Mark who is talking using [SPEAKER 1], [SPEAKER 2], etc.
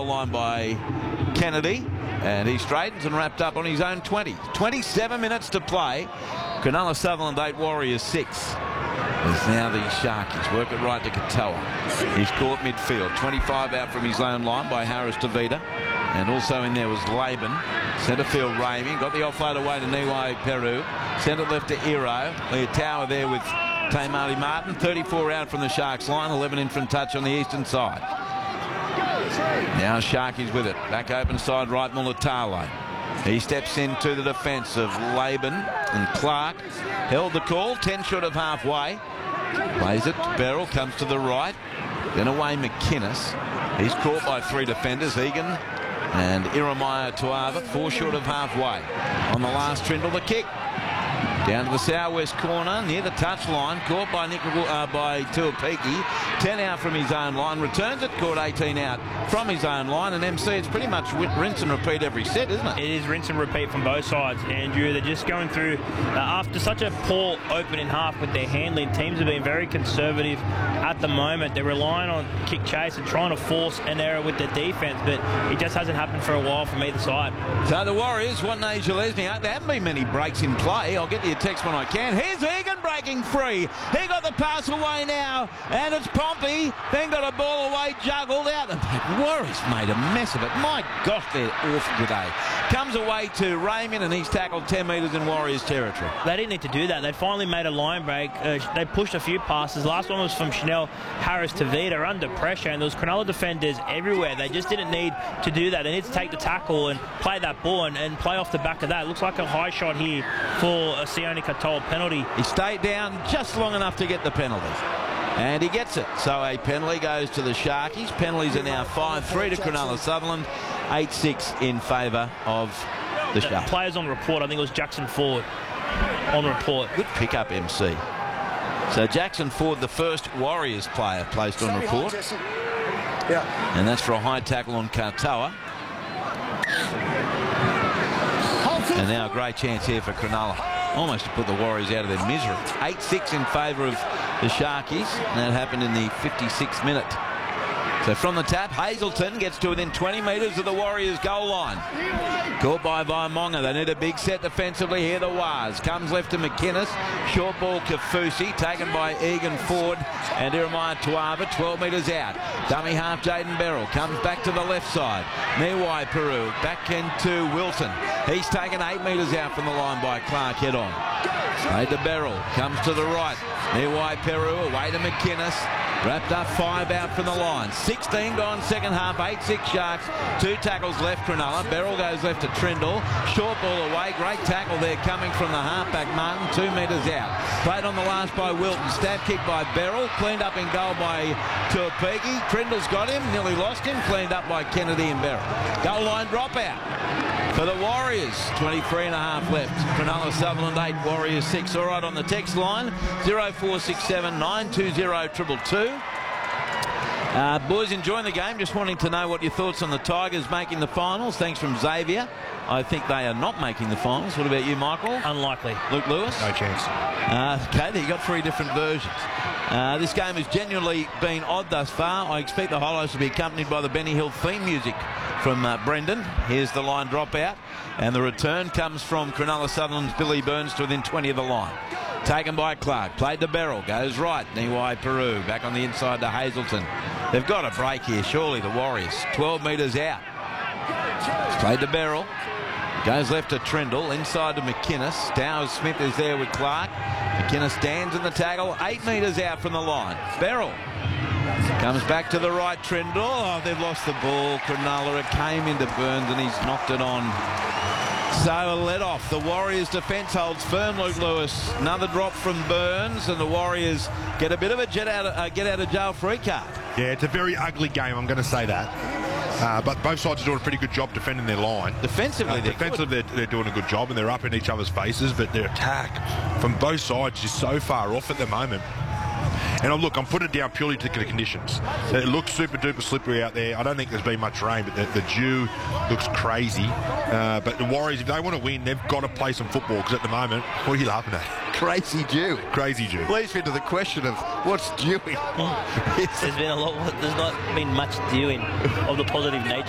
[SPEAKER 1] the line by Kennedy, and he straightens and wrapped up on his own 20. 27 minutes to play. Cronulla Sutherland 8, Warriors 6. As now the Sharkies work it right to Katoa. He's caught midfield. 25 out from his own line by Harris Tavita. And also in there was Laban. Centre field Ramey. Got the offload away to Niwai Peru. Centre left to Iro. Tower there with Tamali Martin. 34 out from the Sharks line. 11 in from touch on the eastern side. Now Sharkies with it. Back open side right, Mulatalo. He steps into the defence of Laban and Clark. Held the call. 10 short of halfway. Plays it. Beryl comes to the right. Then away McInnes. He's caught by 3 defenders. Egan and Iramiah Tuava. 4 short of halfway. On the last Trindle, the kick. Down to the southwest corner, near the touchline, caught by Tuapiki. 10 out from his own line, returns it, caught 18 out from his own line, and MC, it's pretty much rinse and repeat every set, isn't it?
[SPEAKER 2] It is rinse and repeat from both sides, Andrew. They're just going through, after such a poor opening half with their handling, teams have been very conservative at the moment. They're relying on kick chase and trying to force an error with their defence, but it just hasn't happened for a while from either side.
[SPEAKER 1] So the Warriors want Nate Gillespie. There haven't been many breaks in play. I'll get you a text when I can. Here's Egan breaking free. He got the pass away now, and it's Pompey. Then got a ball away, juggled out. The Warriors made a mess of it. My gosh, they're awful today. Comes away to Raymond, and he's tackled 10 metres in Warriors territory.
[SPEAKER 2] They didn't need to do that. They finally made a line break. They pushed a few passes. Last one was from Chanel Harris Tavita under pressure, and there was Cronulla defenders everywhere. They just didn't need to do that. They need to take the tackle and play that ball and play off the back of that. It looks like a high shot here for a Sione Katoa penalty.
[SPEAKER 1] He stayed down just long enough to get the penalty. And he gets it. So a penalty goes to the Sharkies. Penalties are now 5-3 to Cronulla Sutherland. 8-6 in favour of the Sharks.
[SPEAKER 2] Players on report, I think it was Jackson Ford on report.
[SPEAKER 1] Good pick-up, MC. So Jackson Ford, the first Warriors player placed on report. Yeah. And that's for a high tackle on Katoa. And now a great chance here for Cronulla. Almost to put the Warriors out of their misery. 8-6 in favour of the Sharkies. And that happened in the 56th minute. So from the tap, Hazelton gets to within 20 metres of the Warriors' goal line. Caught by Vaimonga. They need a big set defensively here. The Waz comes left to McInnes. Short ball Kafusi, taken by Egan Ford and Iramiah Tuava, 12 metres out. Dummy half Jaden Beryl comes back to the left side. Niwai Peru back into Wilson. He's taken 8 metres out from the line by Clark head on. Played to Beryl, comes to the right. Niwai Peru away to McInnes. Wrapped up 5 out from the line. 16 gone second half. 8-6 Sharks. 2 tackles left Cronulla. Beryl goes left to Trindle. Short ball away. Great tackle there coming from the halfback Martin. 2 metres out. Played on the last by Wilton. Stab kick by Beryl. Cleaned up in goal by Tuapiki. Trindle's got him. Nearly lost him. Cleaned up by Kennedy and Beryl. Goal line dropout for the Warriors. 23 and a half left. Cronulla Sutherland 8, Warriors 6. All right, on the text line, 0467 920 222. Boys, enjoying the game. Just wanting to know what your thoughts on the Tigers making the finals. Thanks from Xavier. I think they are not making the finals. What about you, Michael?
[SPEAKER 2] Unlikely.
[SPEAKER 1] Luke Lewis?
[SPEAKER 3] No chance.
[SPEAKER 1] Okay, you got 3 different versions. This game has genuinely been odd thus far. I expect the highlights to be accompanied by the Benny Hill theme music from Brendan. Here's the line dropout, and the return comes from Cronulla Sutherland's Billy Burns to within 20 of the line. Taken by Clark, played to Beryl, goes right. Niwai Peru back on the inside to Hazelton. They've got a break here, surely, the Warriors. 12 metres out. Played to Beryl. Goes left to Trindle, inside to McInnes. Dowers Smith is there with Clark. McInnes stands in the tackle, 8 metres out from the line. Beryl comes back to the right, Trindle. Oh, they've lost the ball. Cronulla, it came into Burns and he's knocked it on. So a let off. The Warriors defence holds firm, Luke Lewis. Another drop from Burns, and the Warriors get a bit of a get out of jail free card.
[SPEAKER 3] Yeah, it's a very ugly game, I'm going to say that. But both sides are doing a pretty good job defending their line.
[SPEAKER 1] Defensively,
[SPEAKER 3] they're doing a good job, and they're up in each other's faces, but their attack from both sides is so far off at the moment. And look, I'm putting it down purely to the conditions. It looks super duper slippery out there. I don't think there's been much rain, but the dew looks crazy. But the Warriors, if they want to win, they've got to play some football, because at the moment, what are you laughing at?
[SPEAKER 4] Crazy dew.
[SPEAKER 3] Crazy dew.
[SPEAKER 4] Leads me to the question of what's dewing.
[SPEAKER 2] There's not been much dewing of the positive nature.